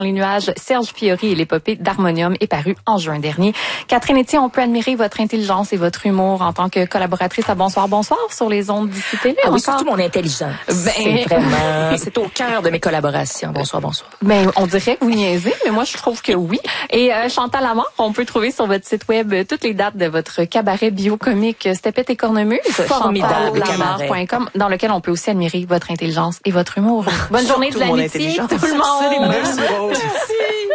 Les nuages, Serge Fiori et l'épopée d'Harmonium est paru en juin dernier. Catherine Etier, on peut admirer votre intelligence et votre humour en tant que collaboratrice à Bonsoir sur les ondes d'ici télé. Ah oui, surtout mon intelligence. C'est vraiment, c'est au cœur de mes collaborations. Bonsoir. Ben, on dirait que vous niaisez, mais moi, je trouve que oui. Et Chantal Lamarre, on peut trouver sur votre site web toutes les dates de votre cabaret biocomique Stepette et Cornemuse. Formidable chantallamarre.com, dans lequel on peut aussi admirer votre intelligence et votre humour. Bonne journée de l'amitié, tout le monde. Merci Rose.